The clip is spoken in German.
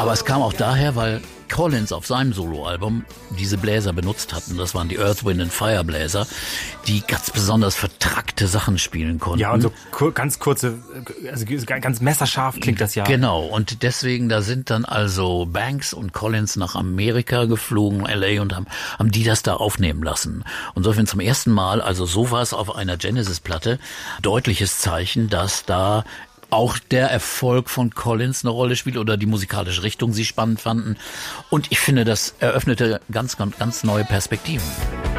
Aber es kam auch daher, weil Collins auf seinem Soloalbum diese Bläser benutzt hatten. Das waren die Earth, Wind and Fire Bläser, die ganz besonders vertrackte Sachen spielen konnten. Ja, und so ganz kurze, also ganz messerscharf klingt das ja. Genau, und deswegen, da sind dann also Banks und Collins nach Amerika geflogen, LA, und haben die das da aufnehmen lassen. Und insofern zum ersten Mal, also so war es auf einer Genesis-Platte, deutliches Zeichen, dass da auch der Erfolg von Collins eine Rolle spielt oder die musikalische Richtung sie spannend fanden. Und ich finde, das eröffnete ganz neue Perspektiven.